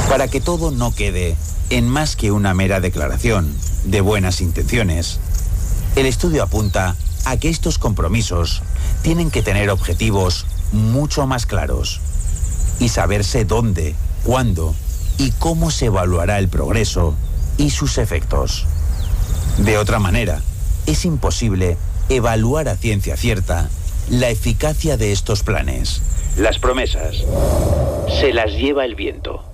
Para que todo no quede en más que una mera declaración de buenas intenciones, el estudio apunta a que estos compromisos tienen que tener objetivos mucho más claros y saberse dónde, cuándo y cómo se evaluará el progreso y sus efectos. De otra manera, es imposible evaluar a ciencia cierta la eficacia de estos planes. Las promesas se las lleva el viento.